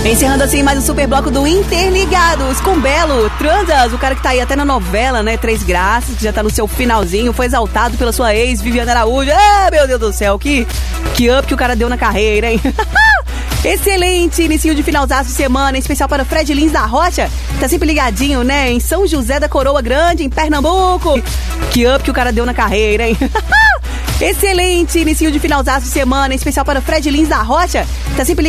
Encerrando assim mais um super bloco do Interligados com Belo. Transas, o cara que tá aí até na novela, né? Três Graças, que já tá no seu finalzinho, foi exaltado pela sua ex, Viviana Araújo. Ah, meu Deus do céu, que up que o cara deu na carreira, hein? Excelente início de finalzaço de semana, em especial para o Fred Lins da Rocha. Tá sempre ligadinho, né? Em São José da Coroa Grande, em Pernambuco. Que up que o cara deu na carreira, hein? Excelente início de finalzaço de semana, em especial para o Fred Lins da Rocha. Tá sempre